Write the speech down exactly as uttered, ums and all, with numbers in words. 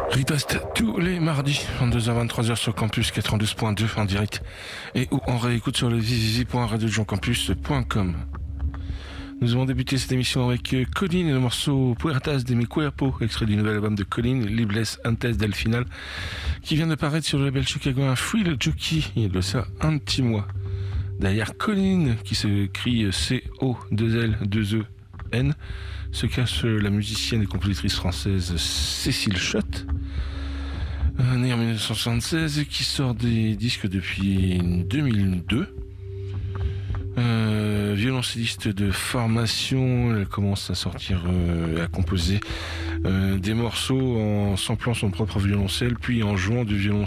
Riposte tous les mardis, vingt-deux heures vingt-trois heures sur Campus quatre-vingt-douze point deux en direct et ou en réécoute sur le w w w point radio jean campus point com. Nous avons débuté cette émission avec Colline et le morceau Puertas de mi cuerpo, extrait du nouvel album de Colline, Libres Antes del Final, qui vient de paraître sur le label chicagoen Free the Jockey, il y a de ça un petit mois. Derrière Colline, qui s'écrit C O deux L deux E N, se cache la musicienne et compositrice française Cécile Schott, née en dix-neuf cent soixante-seize, qui sort des disques depuis deux mille deux. Euh, violoncelliste de formation, elle commence à sortir, euh, à composer euh, des morceaux en samplant son propre violoncelle, puis en jouant du violoncelle